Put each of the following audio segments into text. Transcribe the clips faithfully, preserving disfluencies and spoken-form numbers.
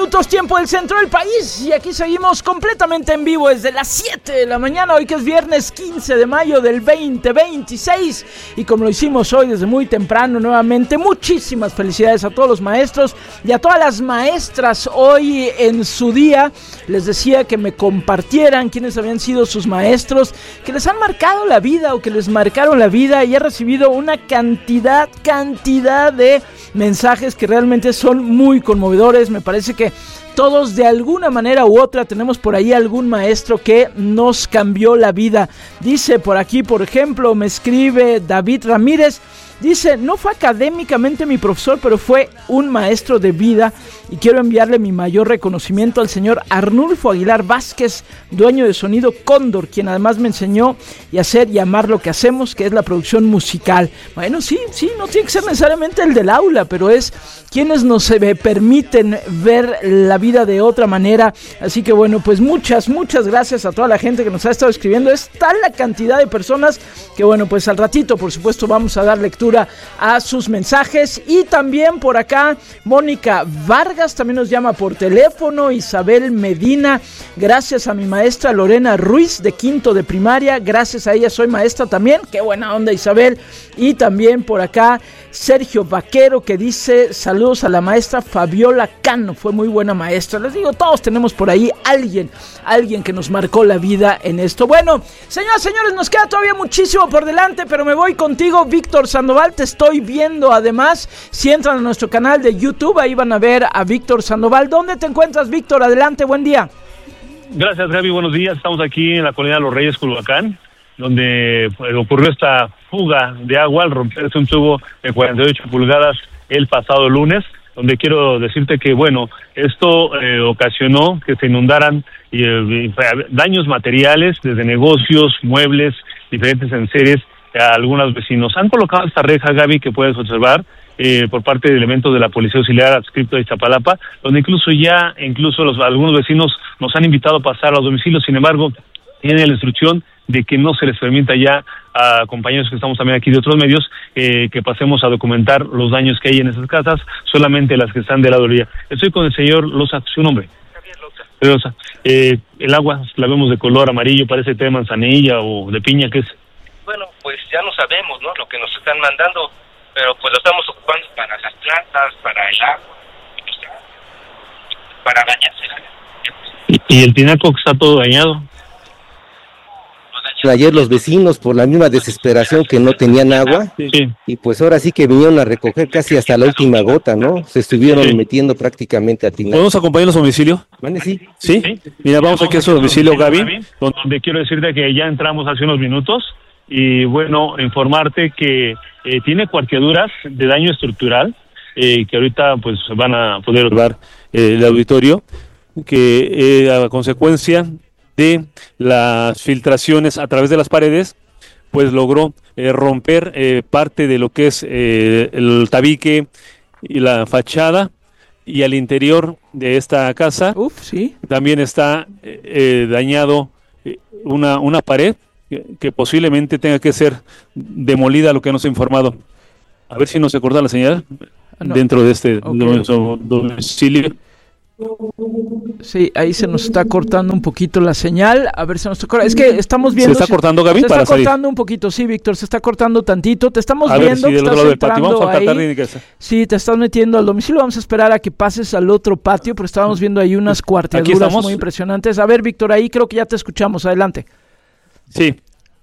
minutos, tiempo del centro del país. Y aquí seguimos completamente en vivo desde las siete de la mañana, hoy que es viernes quince de mayo del veinte veintiséis. Y como lo hicimos hoy desde muy temprano, nuevamente, muchísimas felicidades a todos los maestros y a todas las maestras hoy en su día. Les decía que me compartieran quiénes habían sido sus maestros, que les han marcado la vida o que les marcaron la vida. Y he recibido una cantidad, cantidad de mensajes que realmente son muy conmovedores. Me parece que todos de alguna manera u otra tenemos por ahí algún maestro que nos cambió la vida. Dice por aquí, por ejemplo, me escribe David Ramírez. Dice, no fue académicamente mi profesor, pero fue un maestro de vida, y quiero enviarle mi mayor reconocimiento al señor Arnulfo Aguilar Vázquez, dueño de Sonido Cóndor, quien además me enseñó y hacer y amar lo que hacemos, que es la producción musical. Bueno, sí, sí, no tiene que ser necesariamente el del aula, pero es quienes nos eh, permiten ver la vida de otra manera. Así que bueno, pues muchas, muchas gracias a toda la gente que nos ha estado escribiendo. Es tal la cantidad de personas que bueno, pues al ratito, por supuesto, vamos a dar lectura a sus mensajes. Y también por acá Mónica Vargas también nos llama por teléfono. Isabel Medina, gracias a mi maestra Lorena Ruiz de quinto de primaria, gracias a ella soy maestra también. Qué buena onda, Isabel. Y también por acá Sergio Vaquero, que dice saludos a la maestra Fabiola Cano, fue muy buena maestra. Les digo, todos tenemos por ahí alguien, alguien que nos marcó la vida en esto. Bueno, señoras y señores, nos queda todavía muchísimo por delante, pero me voy contigo, Víctor Sandoval. Te estoy viendo además, si entran a nuestro canal de YouTube, ahí van a ver a Víctor Sandoval. ¿Dónde te encuentras, Víctor? Adelante, buen día. Gracias, Gaby, buenos días. Estamos aquí en la Colonia de los Reyes, Culhuacán, donde pues, ocurrió esta fuga de agua al romperse un tubo de cuarenta y ocho pulgadas el pasado lunes, donde quiero decirte que, bueno, esto eh, ocasionó que se inundaran eh, daños materiales, desde negocios, muebles, diferentes enseres a algunos vecinos. Han colocado esta reja, Gaby, que puedes observar, eh, por parte de elementos de la Policía Auxiliar adscrito de Iztapalapa, donde incluso ya, incluso los algunos vecinos nos han invitado a pasar a los domicilios. Sin embargo, tienen la instrucción de que no se les permita ya a compañeros que estamos también aquí de otros medios eh, que pasemos a documentar los daños que hay en esas casas, solamente las que están de la orilla. Estoy con el señor Loza, su nombre. Javier Loza. Loza. Eh, el agua la vemos de color amarillo, parece té de manzanilla o de piña, ¿qué es? Bueno, pues ya no sabemos, ¿no?, lo que nos están mandando, pero pues lo estamos ocupando para las plantas, para el agua, para bañarse. ¿Y, y el tinaco que está todo dañado? Ayer los vecinos, por la misma desesperación que no tenían agua, sí. Y pues ahora sí que vinieron a recoger casi hasta la última gota, ¿no? Se estuvieron sí. metiendo prácticamente a tinaco. ¿Podemos acompañarlos a domicilio? ¿Vale? Sí. ¿Sí? ¿Sí? Mira, vamos aquí a su domicilio, Gaby. Donde quiero decirte que ya entramos hace unos minutos y, bueno, informarte que eh, tiene cuarteaduras de daño estructural eh, que ahorita pues van a poder observar eh, el auditorio, que eh, a consecuencia de las filtraciones a través de las paredes, pues logró eh, romper eh, parte de lo que es eh, el tabique y la fachada, y al interior de esta casa Uf, ¿sí? también está eh, dañado eh, una, una pared que, que posiblemente tenga que ser demolida, lo que nos ha informado. A ver si nos se corta la señal no. dentro de este okay. domicilio. Sí, ahí se nos está cortando un poquito la señal. A ver si nos corta. Es que estamos viendo. ¿Se está cortando, Gaby? Se para está salir. cortando un poquito, sí, Víctor. Se está cortando tantito. Te estamos a viendo. Ver, si que del otro lado del patio. Vamos a faltar ahí. Sí, te estás metiendo al domicilio. Vamos a esperar a que pases al otro patio, pero estábamos viendo ahí unas cuarteaduras muy impresionantes. A ver, Víctor, ahí creo que ya te escuchamos. Adelante. Sí.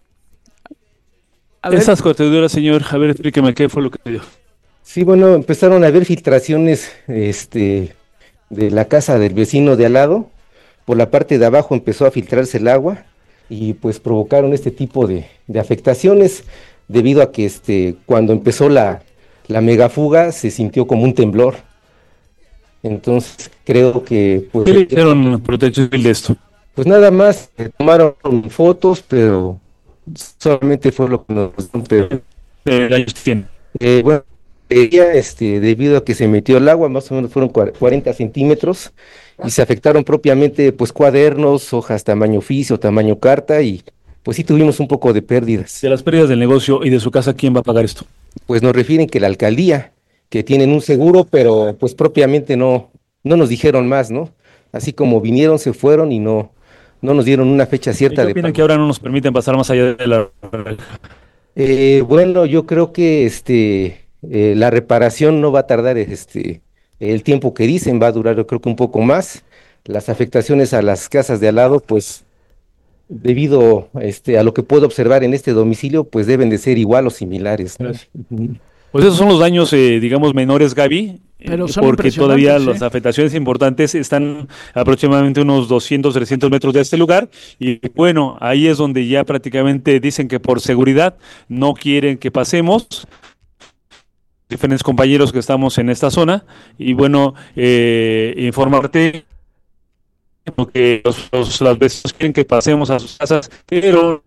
A Esas cuarteaduras, señor, a ver, explíqueme qué fue lo que te dio. Sí, bueno, empezaron a haber filtraciones, este... de la casa del vecino de al lado. Por la parte de abajo empezó a filtrarse el agua y pues provocaron este tipo de, de afectaciones, debido a que este cuando empezó la, la megafuga se sintió como un temblor. Entonces creo que pues, ¿qué le hicieron Protección Civil de esto? Pues nada más, eh, tomaron fotos, pero solamente fue lo que nos pero, eh, eh, bueno, ella, este, debido a que se metió el agua, más o menos fueron cuarenta centímetros, y se afectaron propiamente pues cuadernos, hojas tamaño oficio, tamaño carta, y pues sí tuvimos un poco de pérdidas. De las pérdidas del negocio y de su casa, ¿quién va a pagar esto? Pues nos refieren que la alcaldía, que tienen un seguro, pero pues propiamente no, no nos dijeron más, ¿no? Así como vinieron, se fueron y no, no nos dieron una fecha cierta. ¿Y qué de opinan pago. que ahora no nos permiten pasar más allá de la... Eh, bueno, yo creo que este, eh, la reparación no va a tardar este, el tiempo que dicen, va a durar yo creo que un poco más. Las afectaciones a las casas de al lado, pues debido este, a lo que puedo observar en este domicilio, pues deben de ser igual o similares, ¿no? Gracias. Ujú. Pues esos son los daños, eh, digamos, menores, Gaby, Pero eh, son porque todavía impresionantes, las ¿eh? afectaciones importantes están aproximadamente unos doscientos, trescientos metros de este lugar, y bueno, ahí es donde ya prácticamente dicen que por seguridad no quieren que pasemos, diferentes compañeros que estamos en esta zona, y bueno, eh, informarte que los, los- las vecinos quieren que pasemos a sus casas, pero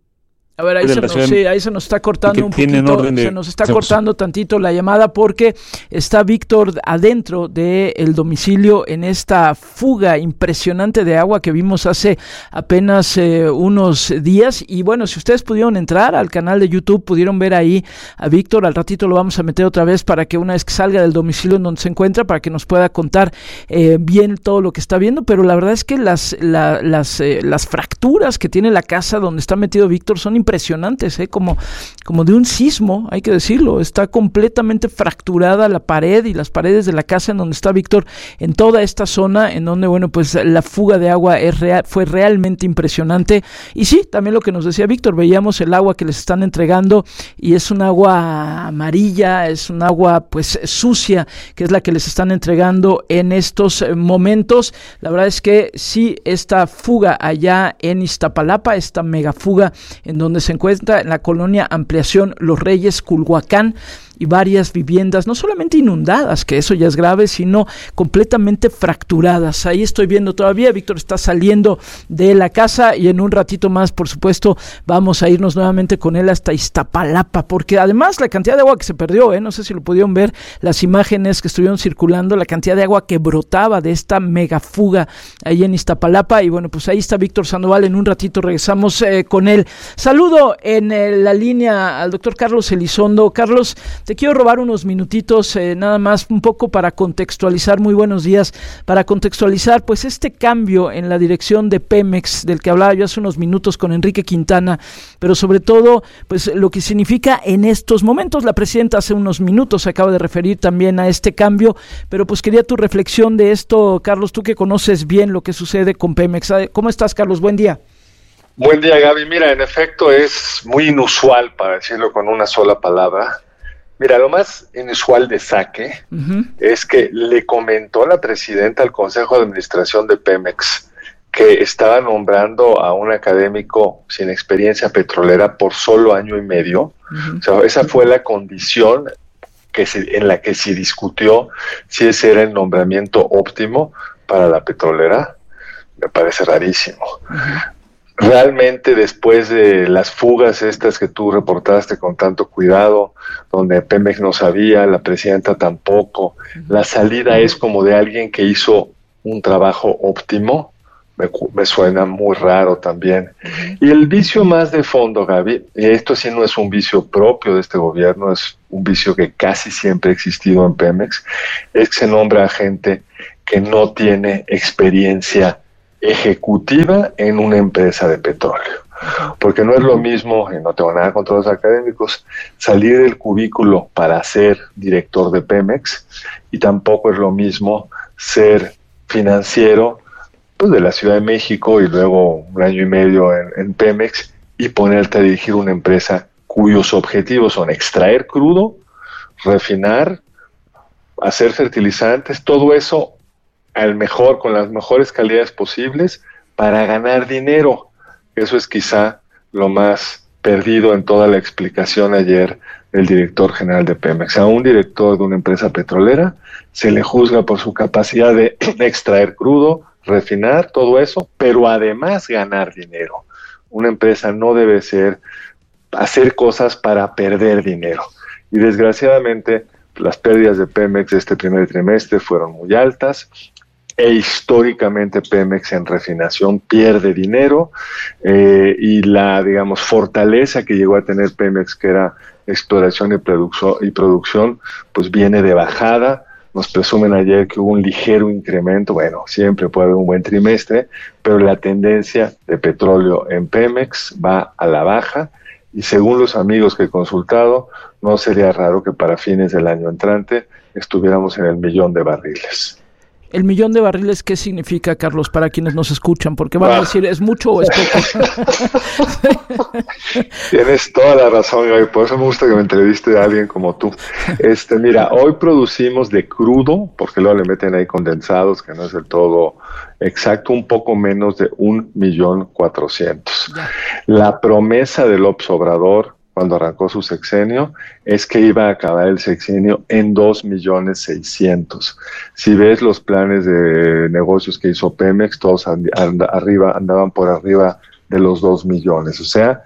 A ver, ahí de se, la nos, ciudad sí, ahí se nos está cortando que un tienen poquito, orden de- se nos está cortando tantito la llamada porque está Víctor adentro del domicilio en esta fuga impresionante de agua que vimos hace apenas eh, unos días. Y bueno, si ustedes pudieron entrar al canal de YouTube, pudieron ver ahí a Víctor. Al ratito lo vamos a meter otra vez para que una vez que salga del domicilio en donde se encuentra, para que nos pueda contar eh, bien todo lo que está viendo. Pero la verdad es que las, la- las, eh, las fracturas que tiene la casa donde está metido Víctor son impresionantes, ¿eh? como, como de un sismo, hay que decirlo. Está completamente fracturada la pared y las paredes de la casa en donde está Víctor, en toda esta zona, en donde, bueno, pues la fuga de agua es real, fue realmente impresionante. Y sí, también lo que nos decía Víctor, veíamos el agua que les están entregando y es un agua amarilla, es un agua pues sucia, que es la que les están entregando en estos eh, momentos. La verdad es que sí, esta fuga allá en Iztapalapa, esta mega fuga en donde se encuentra en la colonia Ampliación Los Reyes, Culhuacán, y varias viviendas, no solamente inundadas, que eso ya es grave, sino completamente fracturadas. Ahí estoy viendo todavía, Víctor está saliendo de la casa y en un ratito más, por supuesto, vamos a irnos nuevamente con él hasta Iztapalapa, porque además la cantidad de agua que se perdió, ¿eh? No sé si lo pudieron ver, las imágenes que estuvieron circulando, la cantidad de agua que brotaba de esta mega fuga ahí en Iztapalapa. Y bueno, pues ahí está Víctor Sandoval, en un ratito regresamos eh, con él. Saludo en eh, la línea al doctor Carlos Elizondo. Carlos, te quiero robar unos minutitos, eh, nada más un poco para contextualizar, muy buenos días, para contextualizar pues este cambio en la dirección de Pemex, del que hablaba yo hace unos minutos con Enrique Quintana, pero sobre todo pues lo que significa en estos momentos. La presidenta hace unos minutos se acaba de referir también a este cambio, pero pues quería tu reflexión de esto, Carlos, tú que conoces bien lo que sucede con Pemex. ¿Cómo estás, Carlos? Buen día. Buen día, Gaby. Mira, en efecto es muy inusual, para decirlo con una sola palabra. Mira, lo más inusual de Saque uh-huh. es que le comentó la presidenta al Consejo de Administración de Pemex que estaba nombrando a un académico sin experiencia petrolera por solo año y medio. Uh-huh. O sea, esa fue la condición que se, en la que se discutió si ese era el nombramiento óptimo para la petrolera. Me parece rarísimo. Uh-huh. Realmente después de las fugas estas que tú reportaste con tanto cuidado, donde Pemex no sabía, la presidenta tampoco, la salida es como de alguien que hizo un trabajo óptimo, me, me suena muy raro también. Y el vicio más de fondo, Gaby, y esto sí no es un vicio propio de este gobierno, es un vicio que casi siempre ha existido en Pemex, es que se nombra a gente que no tiene experiencia ejecutiva en una empresa de petróleo, porque no es lo mismo, y no tengo nada contra los académicos, salir del cubículo para ser director de Pemex, y tampoco es lo mismo ser financiero pues, de la Ciudad de México y luego un año y medio en, en Pemex y ponerte a dirigir una empresa cuyos objetivos son extraer crudo, refinar, hacer fertilizantes, todo eso al mejor, con las mejores calidades posibles, para ganar dinero. Eso es quizá lo más perdido en toda la explicación ayer del director general de Pemex. A un director de una empresa petrolera se le juzga por su capacidad de extraer crudo, refinar, todo eso, pero además ganar dinero. Una empresa no debe ser hacer cosas para perder dinero. Y desgraciadamente las pérdidas de Pemex este primer trimestre fueron muy altas, e históricamente Pemex en refinación pierde dinero, eh, y la, digamos, fortaleza que llegó a tener Pemex, que era exploración y, producción, y producción, pues viene de bajada. nos presumen ayer que hubo un ligero incremento. Bueno, siempre puede haber un buen trimestre, pero la tendencia de petróleo en Pemex va a la baja, y según los amigos que he consultado, no sería raro que para fines del año entrante estuviéramos en el millón de barriles. ¿El millón de barriles qué significa, Carlos, para quienes nos escuchan? Porque van ah. a decir, ¿es mucho o es poco? Tienes toda la razón, Gaby, por eso me gusta que me entreviste a alguien como tú. Este, mira, hoy producimos de crudo, porque luego le meten ahí condensados, que no es del todo exacto, un poco menos de un millón cuatrocientos. La promesa de López Obrador, cuando arrancó su sexenio, es que iba a acabar el sexenio en dos millones seiscientos. Si ves los planes de negocios que hizo Pemex, todos and, and, arriba, andaban por arriba de los dos millones. O sea,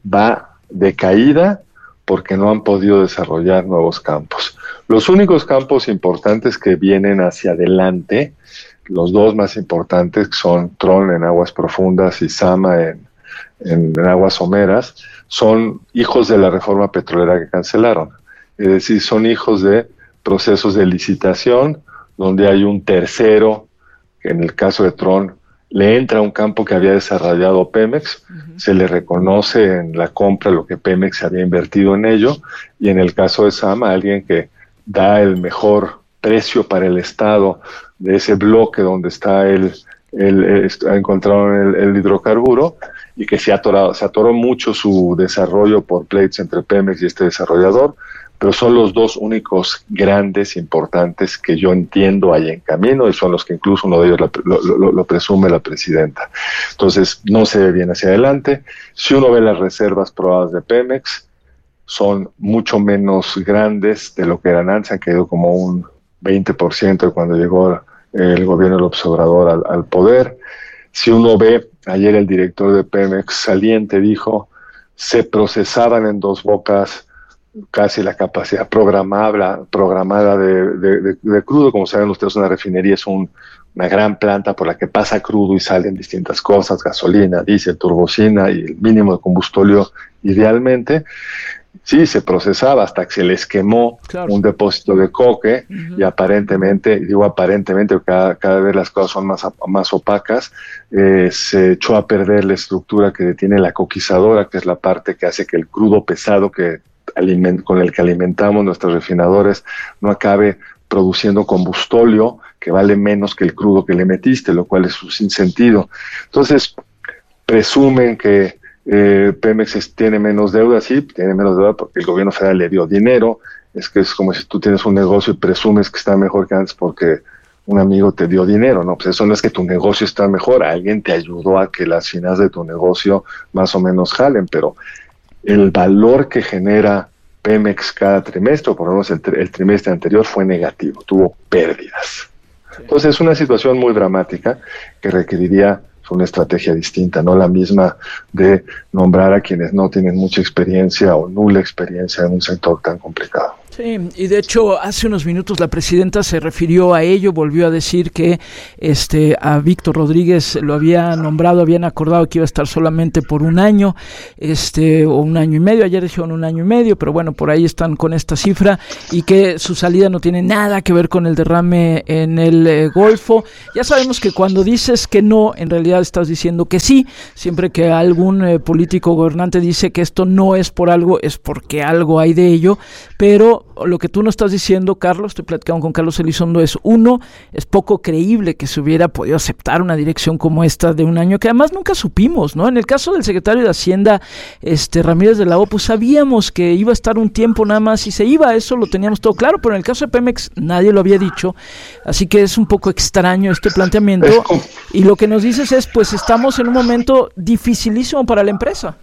va de caída porque no han podido desarrollar nuevos campos. Los únicos campos importantes que vienen hacia adelante, los dos más importantes son Tron en aguas profundas y Zama en, en, en aguas someras, son hijos de la reforma petrolera que cancelaron. Es decir, son hijos de procesos de licitación donde hay un tercero, que en el caso de Tron le entra a un campo que había desarrollado Pemex, uh-huh. se le reconoce en la compra lo que Pemex había invertido en ello, y en el caso de Zama, alguien que da el mejor precio para el Estado de ese bloque donde está el, el, el encontraron el, el hidrocarburo, y que se, ha atorado, se atoró mucho su desarrollo por pleitos entre Pemex y este desarrollador, pero son los dos únicos grandes, importantes que yo entiendo hay en camino, y son los que incluso uno de ellos lo, lo, lo presume la presidenta. Entonces, no se ve bien hacia adelante. Si uno ve las reservas probadas de Pemex, son mucho menos grandes de lo que eran antes, han caído como un veinte por ciento de cuando llegó el gobierno del López Obrador al, al poder. Si uno ve, ayer el director de Pemex saliente dijo, se procesaban en Dos Bocas casi la capacidad programada, programada de, de, de, de crudo. Como saben ustedes, una refinería es un, una gran planta por la que pasa crudo y salen distintas cosas, gasolina, diésel, turbocina y el mínimo de combustible idealmente. Sí, se procesaba hasta que se les quemó claro. un depósito de coque uh-huh. y aparentemente, digo aparentemente, cada, cada vez las cosas son más, más opacas, eh, se echó a perder la estructura que detiene la coquizadora, que es la parte que hace que el crudo pesado que aliment, con el que alimentamos nuestros refinadores no acabe produciendo combustóleo que vale menos que el crudo que le metiste, lo cual es sin sentido. Entonces, presumen que Eh, Pemex tiene menos deuda, sí, tiene menos deuda porque el gobierno federal le dio dinero. Es que es como si tú tienes un negocio y presumes que está mejor que antes porque un amigo te dio dinero, ¿no? Pues eso no es que tu negocio está mejor, alguien te ayudó a que las finanzas de tu negocio más o menos jalen, pero el valor que genera Pemex cada trimestre, o por lo menos el, el trimestre anterior, fue negativo, tuvo pérdidas. Entonces es una situación muy dramática que requeriría una estrategia distinta, no la misma de nombrar a quienes no tienen mucha experiencia o nula experiencia en un sector tan complicado. Sí, y de hecho hace unos minutos la presidenta se refirió a ello, volvió a decir que este a Víctor Rodríguez lo había nombrado, habían acordado que iba a estar solamente por un año, este o un año y medio, ayer dijeron un año y medio, pero bueno, por ahí están con esta cifra, y que su salida no tiene nada que ver con el derrame en el eh, Golfo. Ya sabemos que cuando dices que no, en realidad estás diciendo que sí. Siempre que algún eh, político gobernante dice que esto no es por algo, es porque algo hay de ello, pero lo que tú no estás diciendo, Carlos, estoy platicando con Carlos Elizondo, es uno, es poco creíble que se hubiera podido aceptar una dirección como esta de un año, que además nunca supimos, ¿no? En el caso del secretario de Hacienda, este Ramírez de la O, pues sabíamos que iba a estar un tiempo nada más y se iba, eso lo teníamos todo claro, pero en el caso de Pemex nadie lo había dicho, así que es un poco extraño este planteamiento, y lo que nos dices es, pues estamos en un momento dificilísimo para la empresa.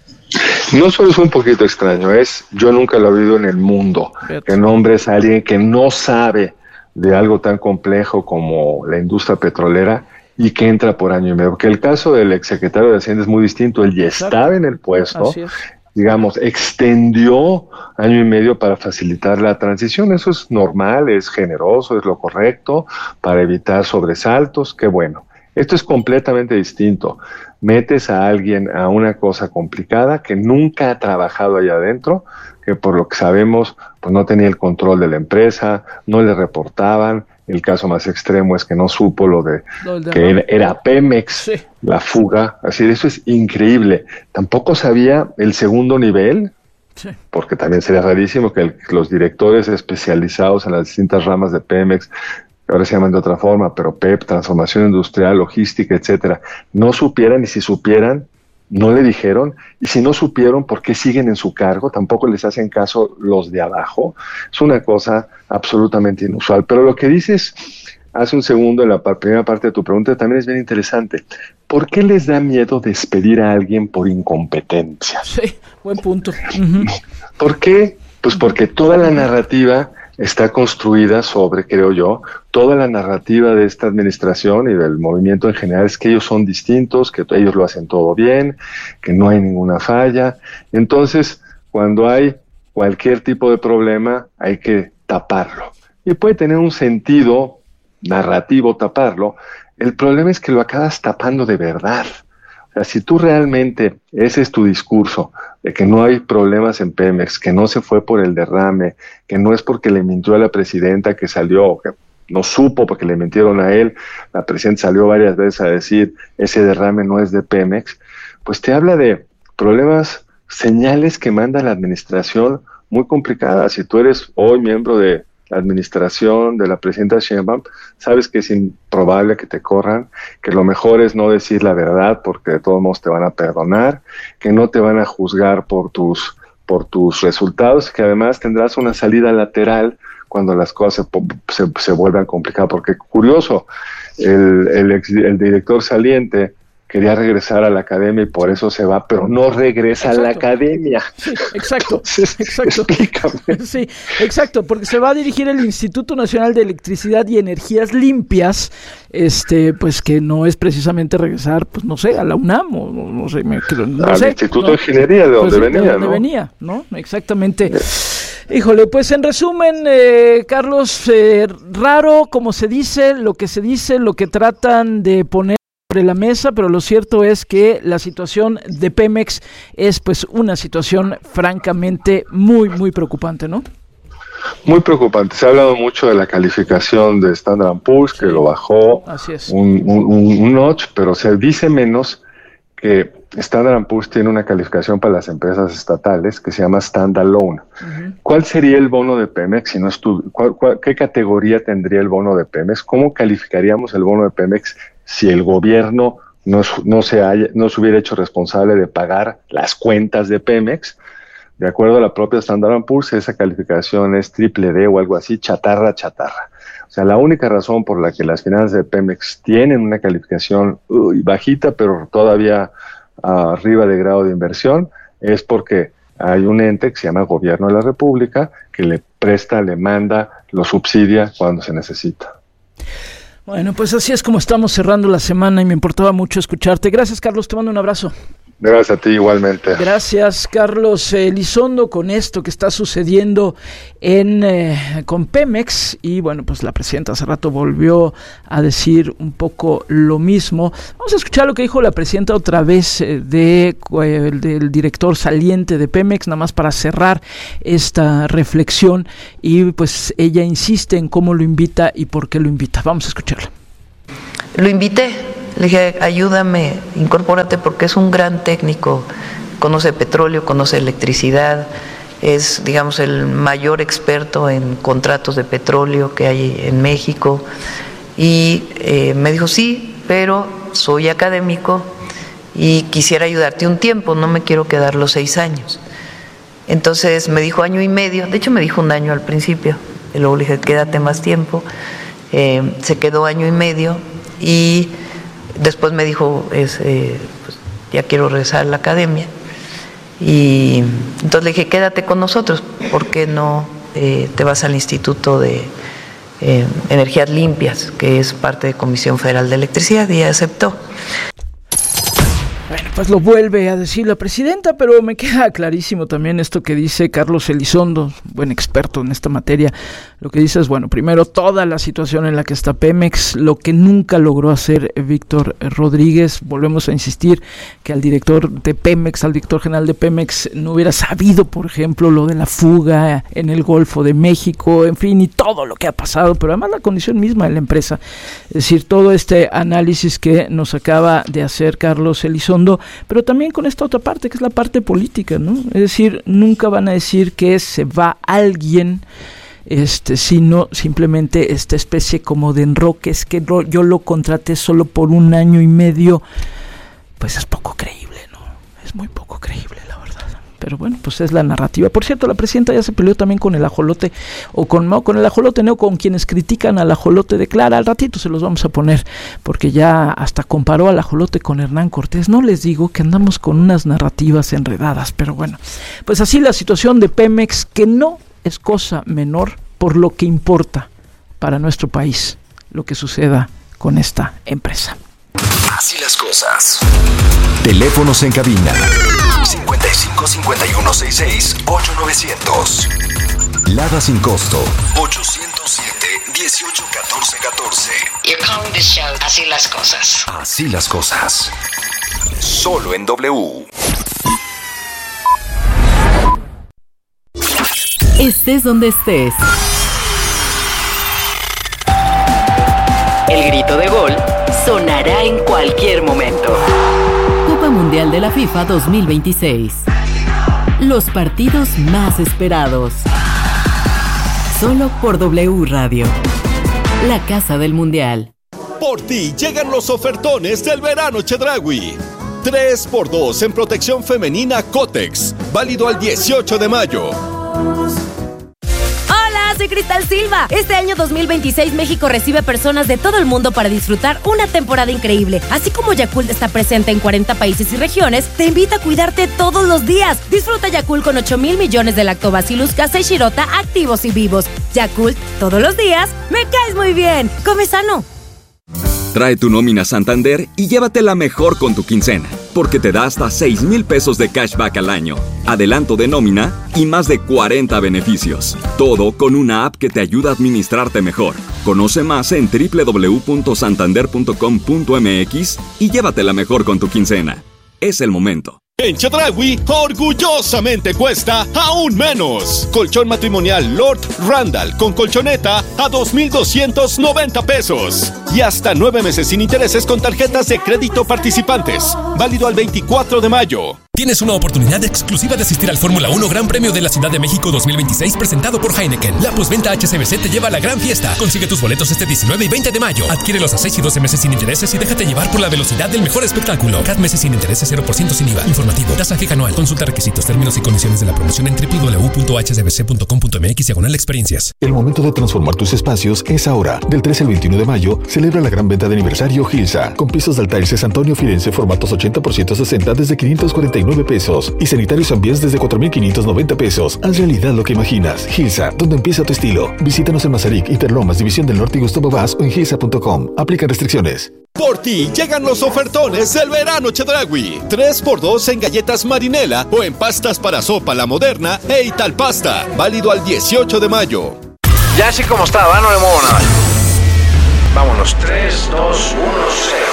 No solo es un poquito extraño, es, yo nunca lo he oído en el mundo, que nombres a alguien que no sabe de algo tan complejo como la industria petrolera y que entra por año y medio. Porque el caso del exsecretario de Hacienda es muy distinto, él ya estaba en el puesto, digamos, extendió año y medio para facilitar la transición, eso es normal, es generoso, es lo correcto, para evitar sobresaltos, qué bueno. Esto es completamente distinto. Metes a alguien a una cosa complicada que nunca ha trabajado allá adentro, que por lo que sabemos, pues no tenía el control de la empresa, no le reportaban. El caso más extremo es que no supo lo de, lo de que era, era Pemex, sí. La fuga. Así, eso es increíble. Tampoco sabía el segundo nivel, sí. Porque también sería rarísimo que el, los directores especializados en las distintas ramas de Pemex, ahora se llaman de otra forma, pero P E P, transformación industrial, logística, etcétera, no supieran, y si supieran, no le dijeron, y si no supieron, ¿por qué siguen en su cargo? Tampoco les hacen caso los de abajo. Es una cosa absolutamente inusual. Pero lo que dices hace un segundo en la primera parte de tu pregunta también es bien interesante. ¿Por qué les da miedo despedir a alguien por incompetencia? Sí, buen punto. Uh-huh. ¿Por qué? Pues porque toda la narrativa está construida sobre, creo yo, toda la narrativa de esta administración y del movimiento en general es que ellos son distintos, que ellos lo hacen todo bien, que no hay ninguna falla. Entonces, cuando hay cualquier tipo de problema, hay que taparlo. Y puede tener un sentido narrativo taparlo. El problema es que lo acabas tapando de verdad. O sea, si tú realmente, ese es tu discurso, de que no hay problemas en Pemex, que no se fue por el derrame, que no es porque le mintió a la presidenta que salió, que no supo porque le mintieron a él, la presidenta salió varias veces a decir ese derrame no es de Pemex, pues te habla de problemas, señales que manda la administración muy complicadas. Si tú eres hoy miembro de la administración de la presidenta Sheinbaum, sabes que es improbable que te corran, que lo mejor es no decir la verdad porque de todos modos te van a perdonar, que no te van a juzgar por tus, por tus resultados, que además tendrás una salida lateral cuando las cosas se, se, se vuelvan complicadas. Porque curioso, el, el, ex, el director saliente quería regresar a la academia y por eso se va, pero no regresa exacto. a la academia. Sí, exacto, Entonces, exacto. Explícame. Sí, exacto, porque se va a dirigir el Instituto Nacional de Electricidad y Energías Limpias, este, pues que no es precisamente regresar, pues no sé, a la UNAM, o no, no sé, me, no al sé, Instituto no, de Ingeniería, de donde pues, venía, de donde ¿no? venía, ¿no? Exactamente. Híjole, pues en resumen, eh, Carlos, eh, raro como se dice, lo que se dice, lo que tratan de poner sobre la mesa, pero lo cierto es que la situación de Pemex es pues una situación francamente muy, muy preocupante, ¿no? Muy preocupante. Se ha hablado mucho de la calificación de Standard and Poor's, que sí, lo bajó así es. un, un, un notch, pero se dice menos que Standard and Poor's tiene una calificación para las empresas estatales que se llama Standalone. Uh-huh. ¿Cuál sería el bono de Pemex? Si no estu- cuál, cuál, ¿Qué categoría tendría el bono de Pemex? ¿Cómo calificaríamos el bono de Pemex si el gobierno no, no, se haya, no se hubiera hecho responsable de pagar las cuentas de Pemex? De acuerdo a la propia Standard and Poor's, esa calificación es triple D o algo así, chatarra, chatarra. O sea, la única razón por la que las finanzas de Pemex tienen una calificación uy, bajita, pero todavía uh, arriba de grado de inversión, es porque hay un ente que se llama Gobierno de la República que le presta, le manda, lo subsidia cuando se necesita. Bueno, pues así es como estamos cerrando la semana y me importaba mucho escucharte. Gracias, Carlos, te mando un abrazo. Gracias a ti igualmente. Gracias, Carlos Elizondo, con esto que está sucediendo en eh, con Pemex. Y bueno, pues la presidenta hace rato volvió a decir un poco lo mismo. Vamos a escuchar lo que dijo la presidenta otra vez eh, de, eh, del director saliente de Pemex, nada más para cerrar esta reflexión. Y pues ella insiste en cómo lo invita y por qué lo invita. Vamos a escucharla. Lo invité. Le dije, ayúdame, incorpórate porque es un gran técnico, conoce petróleo, conoce electricidad, es, digamos, el mayor experto en contratos de petróleo que hay en México. Y eh, me dijo, sí, pero soy académico y quisiera ayudarte un tiempo, no me quiero quedar los seis años. Entonces me dijo año y medio, de hecho me dijo un año al principio, y luego le dije, quédate más tiempo. Eh, se quedó año y medio y después me dijo, es, eh, pues, ya quiero regresar a la academia. Y entonces le dije, quédate con nosotros, ¿por qué no eh, te vas al Instituto de eh, Energías Limpias, que es parte de Comisión Federal de Electricidad? Y ella aceptó. Bueno, pues lo vuelve a decir la presidenta, pero me queda clarísimo también esto que dice Carlos Elizondo, buen experto en esta materia. Lo que dice es, bueno, primero toda la situación en la que está Pemex, lo que nunca logró hacer Víctor Rodríguez. Volvemos a insistir que al director de Pemex, al director general de Pemex, no hubiera sabido, por ejemplo, lo de la fuga en el Golfo de México, en fin, y todo lo que ha pasado, pero además la condición misma de la empresa. Es decir, todo este análisis que nos acaba de hacer Carlos Elizondo, pero también con esta otra parte, que es la parte política, ¿no? Es decir, nunca van a decir que se va alguien, este, sino simplemente esta especie como de enroques, que yo lo contraté solo por un año y medio, pues es poco creíble, ¿no? Es muy poco creíble, la verdad. Pero bueno, pues es la narrativa. Por cierto, la presidenta ya se peleó también con el ajolote, o con, no, con el ajolote, no, con quienes critican al ajolote de Clara. Al ratito se los vamos a poner, porque ya hasta comparó al ajolote con Hernán Cortés. No les digo que andamos con unas narrativas enredadas, pero bueno, pues así la situación de Pemex, que no es cosa menor por lo que importa para nuestro país lo que suceda con esta empresa. Así las cosas. Teléfonos en cabina cincuenta y cinco, cincuenta y uno, sesenta y seis, ocho novecientos. Lada sin costo ochocientos siete, dieciocho, catorce, catorce. You're calling this show Así las cosas. Así las cosas. Solo en W. Estés donde estés. El grito de gol sonará en cualquier momento. Copa Mundial de la FIFA dos mil veintiséis. Los partidos más esperados. Solo por W Radio. La casa del Mundial. Por ti llegan los ofertones del verano Chedraui. tres por dos en protección femenina Cotex. Válido al dieciocho de mayo. Soy Cristal Silva. Este año dos mil veintiséis México recibe personas de todo el mundo para disfrutar una temporada increíble. Así como Yakult está presente en cuarenta países y regiones, te invita a cuidarte todos los días. Disfruta Yakult con ocho mil millones de Lactobacillus casei shirota activos y vivos. Yakult, todos los días, me caes muy bien. Come sano. Trae tu nómina Santander y llévatela mejor con tu quincena, porque te da hasta seis mil pesos de cashback al año, adelanto de nómina y más de cuarenta beneficios. Todo con una app que te ayuda a administrarte mejor. Conoce más en doble u doble u doble u punto santander punto com punto m x y llévatela mejor con tu quincena. Es el momento. En Chedraui, orgullosamente cuesta aún menos. Colchón matrimonial Lord Randall con colchoneta a dos mil doscientos noventa pesos. Y hasta nueve meses sin intereses con tarjetas de crédito participantes. Válido al veinticuatro de mayo. Tienes una oportunidad exclusiva de asistir al Fórmula uno Gran Premio de la Ciudad de México dos mil veintiséis presentado por Heineken. La postventa H C B C te lleva a la gran fiesta. Consigue tus boletos este diecinueve y veinte de mayo. Adquiérelos a seis y doce meses sin intereses y déjate llevar por la velocidad del mejor espectáculo. Cada meses sin intereses cero por ciento sin I V A. Informativo. Tasa fija anual. Consulta requisitos, términos y condiciones de la promoción en doble u doble u doble u punto h c b c punto com punto m x diagonal experiencias. El momento de transformar tus espacios es ahora. Del trece al veintiuno de mayo, celebra la gran venta de aniversario Gilsa. Con pisos de Altairces Antonio Firenze formatos ochenta por ciento sesenta desde quinientos cuarenta y nueve pesos. Y sanitarios Ambies desde cuatro mil quinientos noventa pesos. Haz realidad lo que imaginas. Gilsa, donde empieza tu estilo. Visítanos en Mazarik, Interlomas, División del Norte y Gustavo Vaz o en gilsa punto com. Aplican restricciones. Por ti llegan los ofertones del verano Chedraui. tres por dos en galletas Marinela o en pastas para sopa La Moderna e Italpasta. Válido al dieciocho de mayo. Ya así como estaba, no le muevo nada. Vámonos. tres, dos, uno, cero.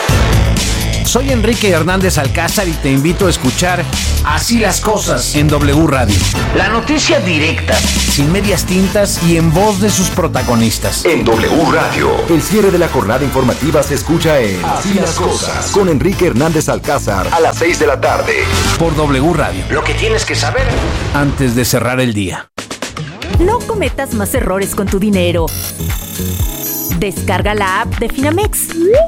Soy Enrique Hernández Alcázar y te invito a escuchar Así las cosas en W Radio. La noticia directa, sin medias tintas y en voz de sus protagonistas. En W Radio, el cierre de la jornada informativa se escucha en Así las cosas con Enrique Hernández Alcázar a las seis de la tarde. Por W Radio. Lo que tienes que saber antes de cerrar el día. No cometas más errores con tu dinero. Descarga la app de Finamex.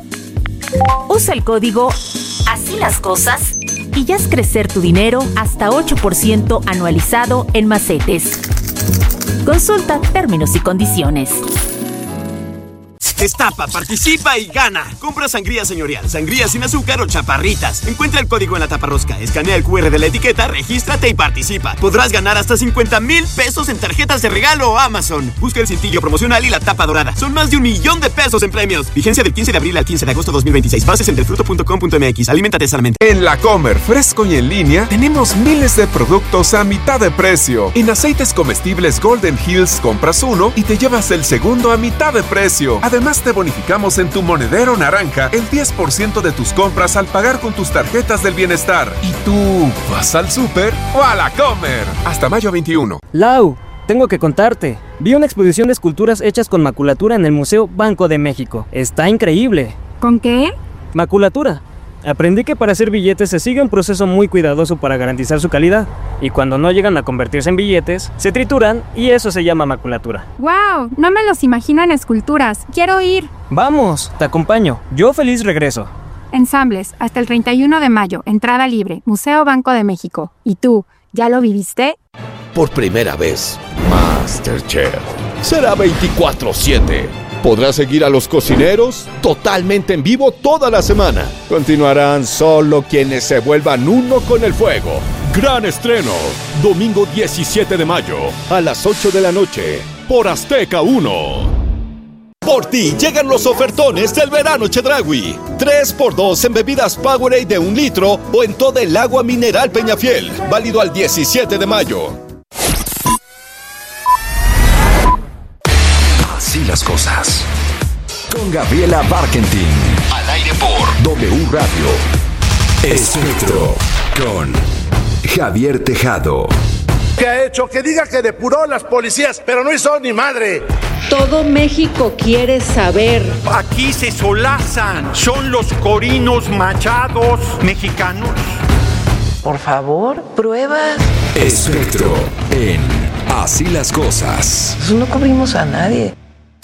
Usa el código Así las cosas y ya haz crecer tu dinero hasta ocho por ciento anualizado en macetes. Consulta términos y condiciones. Destapa, participa y gana. Compra sangría señorial, sangría sin azúcar o chaparritas. Encuentra el código en la taparrosca, escanea el cu erre de la etiqueta, regístrate y participa. Podrás ganar hasta cincuenta mil pesos en tarjetas de regalo Amazon. Busca el cintillo promocional y la tapa dorada. Son más de un millón de pesos en premios. Vigencia del quince de abril al quince de agosto dos mil veintiséis. Bases en delfruto punto com punto m x. Aliméntate sanamente. En La Comer, fresco y en línea, tenemos miles de productos a mitad de precio. En aceites comestibles Golden Hills compras uno y te llevas el segundo a mitad de precio. Además te bonificamos en tu monedero naranja el diez por ciento de tus compras al pagar con tus tarjetas del bienestar. ¿Y tú vas al súper o a La Comer? Hasta mayo veintiuno. Lau, tengo que contarte. Vi una exposición de esculturas hechas con maculatura en el Museo Banco de México. Está increíble. ¿Con qué? Maculatura. Aprendí que para hacer billetes se sigue un proceso muy cuidadoso para garantizar su calidad. Y cuando no llegan a convertirse en billetes, se trituran y eso se llama maculatura. ¡Wow! No me los imagino en esculturas. Quiero ir. Vamos, te acompaño. Yo feliz regreso. Ensambles, hasta el treinta y uno de mayo. Entrada libre. Museo Banco de México. ¿Y tú, ya lo viviste? Por primera vez, MasterChef será veinticuatro siete. Podrás seguir a los cocineros totalmente en vivo toda la semana. Continuarán solo quienes se vuelvan uno con el fuego. Gran estreno, domingo diecisiete de mayo, a las ocho de la noche, por Azteca uno. Por ti llegan los ofertones del verano Chedraui. tres por dos en bebidas Powerade de un litro o en toda el agua mineral Peñafiel. Válido al diecisiete de mayo. Así las cosas. Con Gabriela Barkentin. Al aire por W Radio. Espectro. Con Javier Tejado. ¿Qué ha hecho? Que diga que depuró las policías, pero no hizo ni madre. Todo México quiere saber. Aquí se solazan. Son los corinos machados mexicanos. Por favor, pruebas. Espectro. En Así las cosas. Pues no cubrimos a nadie.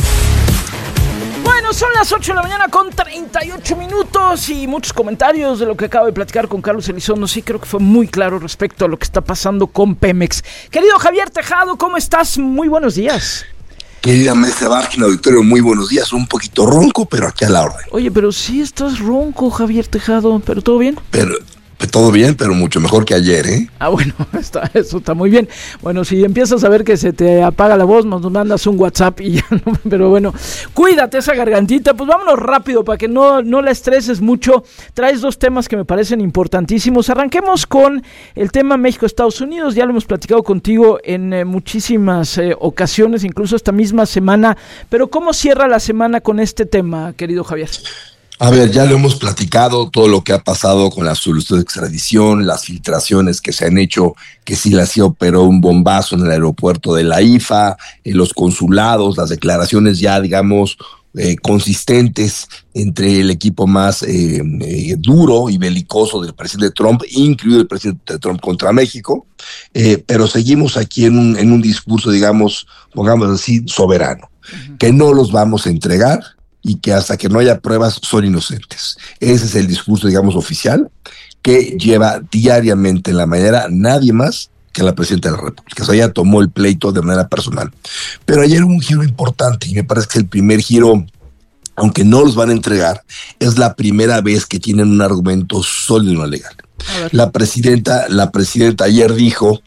Bueno, son las ocho de la mañana con treinta y ocho minutos y muchos comentarios de lo que acabo de platicar con Carlos Elizondo. Sí, creo que fue muy claro respecto a lo que está pasando con Pemex. Querido Javier Tejado, ¿cómo estás? Muy buenos días. Querida Mesa Barkin, auditorio, muy buenos días. Un poquito ronco, pero aquí a la orden. Oye, pero sí estás ronco, Javier Tejado, ¿pero todo bien? Pero... Todo bien, pero mucho mejor que ayer, ¿eh? Ah, bueno, está, eso está muy bien. Bueno, si empiezas a ver que se te apaga la voz, nos mandas un WhatsApp y ya, ¿no? Pero bueno, cuídate esa gargantita. Pues vámonos rápido para que no, no la estreses mucho. Traes dos temas que me parecen importantísimos. Arranquemos con el tema México-Estados Unidos. Ya lo hemos platicado contigo en eh, muchísimas eh, ocasiones, incluso esta misma semana. Pero ¿cómo cierra la semana con este tema, querido Javier? A ver, ya lo hemos platicado, todo lo que ha pasado con la solicitud de extradición, las filtraciones que se han hecho, que sí la C I A operó un bombazo en el aeropuerto de la I F A, en los consulados, las declaraciones ya, digamos, eh, consistentes entre el equipo más eh, eh, duro y belicoso del presidente Trump, incluido el presidente Trump contra México, eh, pero seguimos aquí en un, en un discurso, digamos, pongamos así, soberano, uh-huh. que no los vamos a entregar, y que hasta que no haya pruebas son inocentes. Ese es el discurso, digamos, oficial que lleva diariamente en la mañana nadie más que la presidenta de la República. O sea, ella tomó el pleito de manera personal. Pero ayer hubo un giro importante y me parece que es el primer giro, aunque no los van a entregar, es la primera vez que tienen un argumento sólido y no legal. La presidenta, la presidenta ayer dijo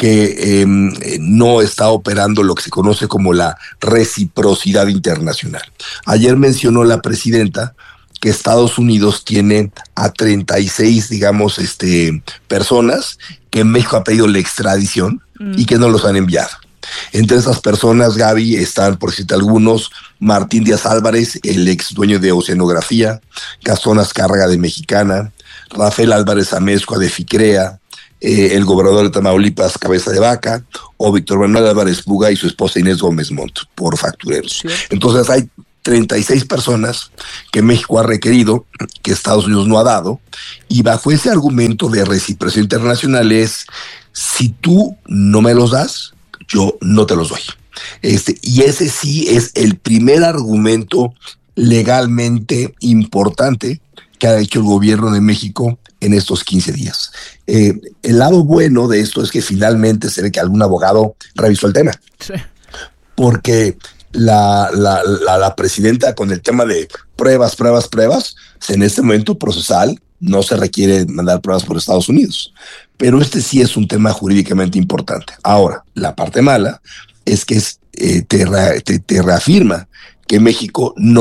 que eh, no está operando lo que se conoce como la reciprocidad internacional. Ayer mencionó la presidenta que Estados Unidos tiene a treinta y seis, digamos, este, personas que México ha pedido la extradición mm. y que no los han enviado. Entre esas personas, Gaby, están, por decirte algunos, Martín Díaz Álvarez, el ex dueño de Oceanografía, Gastón Azcárraga de Mexicana, Rafael Álvarez Amezcua de FICREA, eh, el gobernador de Tamaulipas, Cabeza de Vaca, o Víctor Manuel Álvarez Puga y su esposa Inés Gómez Montt, por factureros. Sí. Entonces hay treinta y seis personas que México ha requerido, que Estados Unidos no ha dado, y bajo ese argumento de reciprocidad internacional es, si tú no me los das, yo no te los doy. Este, y ese sí es el primer argumento legalmente importante que ha hecho el gobierno de México en estos quince días. Eh, el lado bueno de esto es que finalmente se ve que algún abogado revisó el tema. Sí. Porque la, la, la, la presidenta con el tema de pruebas, pruebas, pruebas, en este momento procesal no se requiere mandar pruebas por Estados Unidos. Pero este sí es un tema jurídicamente importante. Ahora, la parte mala es que es, eh, te, re, te, te reafirma que México no